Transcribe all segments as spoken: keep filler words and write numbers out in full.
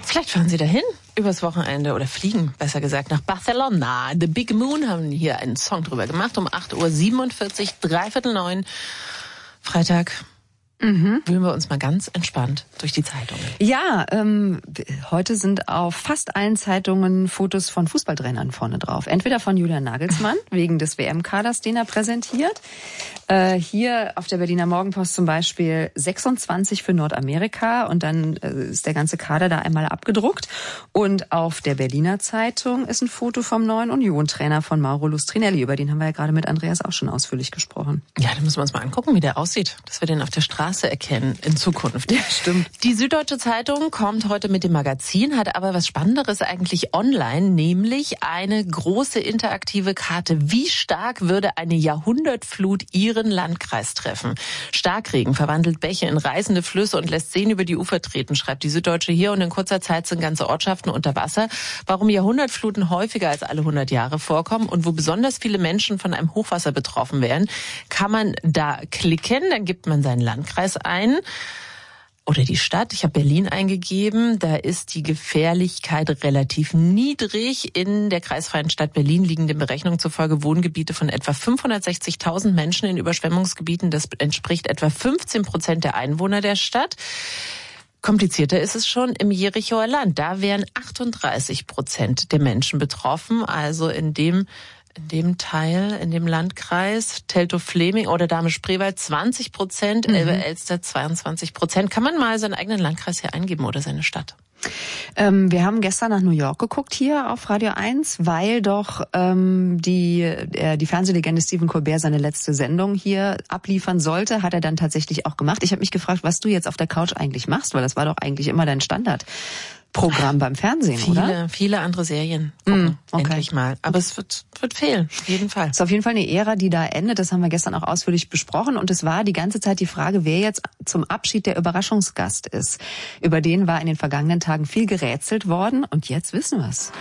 Vielleicht fahren Sie dahin übers Wochenende oder fliegen, besser gesagt, nach Barcelona. The Big Moon haben hier einen Song drüber gemacht um acht Uhr siebenundvierzig, dreiviertel neun, Freitag. Mhm. Wühlen wir uns mal ganz entspannt durch die Zeitungen. Ja, ähm, heute sind auf fast allen Zeitungen Fotos von Fußballtrainern vorne drauf. Entweder von Julian Nagelsmann, wegen des W M-Kaders, den er präsentiert. Äh, hier auf der Berliner Morgenpost zum Beispiel sechsundzwanzig für Nordamerika und dann äh, ist der ganze Kader da einmal abgedruckt. Und auf der Berliner Zeitung ist ein Foto vom neuen Union-Trainer von Mauro Lustrinelli. Über den haben wir ja gerade mit Andreas auch schon ausführlich gesprochen. Ja, da müssen wir uns mal angucken, wie der aussieht, dass wir den auf der Straße erkennen in Zukunft. Ja, stimmt. Die Süddeutsche Zeitung kommt heute mit dem Magazin, hat aber was Spannenderes eigentlich online, nämlich eine große interaktive Karte. Wie stark würde eine Jahrhundertflut Ihren Landkreis treffen? Starkregen verwandelt Bäche in reißende Flüsse und lässt Seen über die Ufer treten, schreibt die Süddeutsche hier. Und in kurzer Zeit sind ganze Ortschaften unter Wasser. Warum Jahrhundertfluten häufiger als alle hundert Jahre vorkommen und wo besonders viele Menschen von einem Hochwasser betroffen wären, kann man da klicken. Dann gibt man seinen Landkreis ein oder die Stadt. Ich habe Berlin eingegeben. Da ist die Gefährlichkeit relativ niedrig. In der kreisfreien Stadt Berlin liegen den Berechnungen zufolge Wohngebiete von etwa fünfhundertsechzigtausend Menschen in Überschwemmungsgebieten. Das entspricht etwa fünfzehn Prozent der Einwohner der Stadt. Komplizierter ist es schon im Jerichoer Land. Da wären achtunddreißig Prozent der Menschen betroffen. Also in dem In dem Teil, in dem Landkreis, Teltow-Fleming oder Dahme-Spreewald zwanzig Prozent, mhm. Elbe-Elster zweiundzwanzig Prozent. Kann man mal seinen eigenen Landkreis hier eingeben oder seine Stadt? Ähm, wir haben gestern nach New York geguckt hier auf Radio eins, weil doch ähm, die, äh, die Fernsehlegende Stephen Colbert seine letzte Sendung hier abliefern sollte. Hat er dann tatsächlich auch gemacht. Ich habe mich gefragt, was du jetzt auf der Couch eigentlich machst, weil das war doch eigentlich immer dein Standard. Programm beim Fernsehen, viele, oder? Viele, viele andere Serien gucken, mm, okay. endlich mal. Aber es wird, wird fehlen, auf jeden Fall. Es ist auf jeden Fall eine Ära, die da endet. Das haben wir gestern auch ausführlich besprochen. Und es war die ganze Zeit die Frage, wer jetzt zum Abschied der Überraschungsgast ist. Über den war in den vergangenen Tagen viel gerätselt worden. Und jetzt wissen wir es.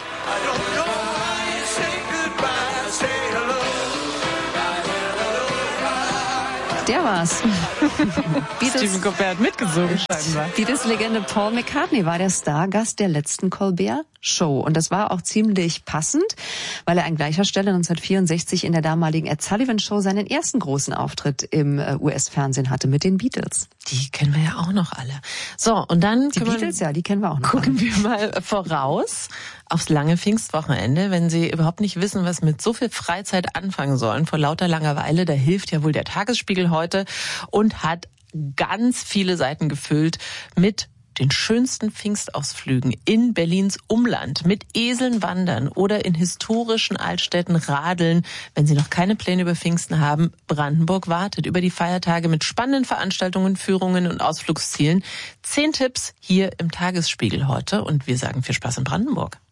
Der war's. Stephen Colbert hat mitgesungen scheinbar. Beatles-Legende Paul McCartney war der Stargast der letzten Colbert-Show. Und das war auch ziemlich passend, weil er an gleicher Stelle neunzehnhundertvierundsechzig in der damaligen Ed Sullivan Show seinen ersten großen Auftritt im U S-Fernsehen hatte mit den Beatles. Die kennen wir ja auch noch alle. So, und dann... Die Beatles, ja, die kennen wir auch noch. Gucken alle. wir mal voraus aufs lange Pfingstwochenende. Wenn Sie überhaupt nicht wissen, was mit so viel Freizeit anfangen sollen, vor lauter Langeweile, da hilft ja wohl der Tagesspiegel heute und hat ganz viele Seiten gefüllt mit den schönsten Pfingstausflügen in Berlins Umland, mit Eseln wandern oder in historischen Altstädten radeln. Wenn Sie noch keine Pläne über Pfingsten haben, Brandenburg wartet über die Feiertage mit spannenden Veranstaltungen, Führungen und Ausflugszielen. Zehn Tipps hier im Tagesspiegel heute und wir sagen viel Spaß in Brandenburg.